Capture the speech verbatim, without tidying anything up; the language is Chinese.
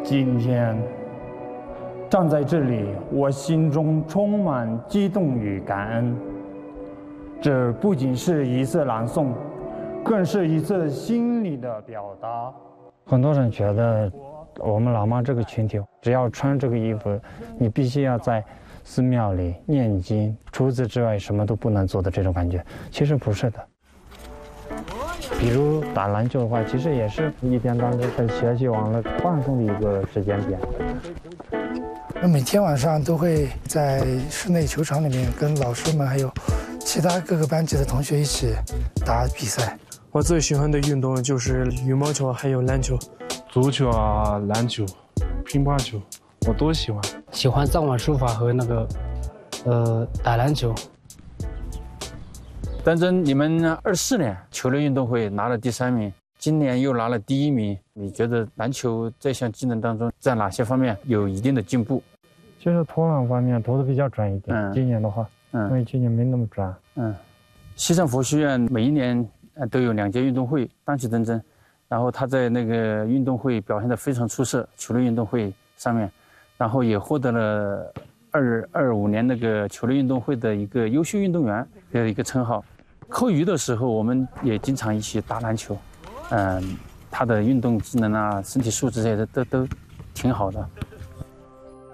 今天站在这里，我心中充满激动与感恩。这不仅是一次朗诵，更是一次心理的表达。很多人觉得我们老妈这个群体，只要穿这个衣服，你必须要在寺庙里念经，除此之外什么都不能做的这种感觉，其实不是的。比如打篮球的话，其实也是一天当中跟学习完了放松的一个时间点。 每天晚上都会在室内球场里面跟老师们还有其他各个班级的同学一起打比赛。 我最喜欢的运动就是羽毛球还有篮球。 足球啊，篮球、乒乓球，我都喜欢。 喜欢藏文书法和那个，呃，打篮球。 丹珍，你们二四年球类运动会拿了第三名，今年又拿了第一名。你觉得篮球这项技能当中，在哪些方面有一定的进步？ 就是投篮方面投的比较准一点。嗯、今年的话，嗯，因为去年没那么准。 嗯，西藏佛学院每一年呃都有两届运动会，单骑登针。然后他在那个运动会表现得非常出色，球类运动会上面，然后也获得了二二五年那个球类运动会的一个优秀运动员的一个称号。课余的时候，我们也经常一起打篮球，嗯，他的运动技能啊、身体素质这些都都挺好的。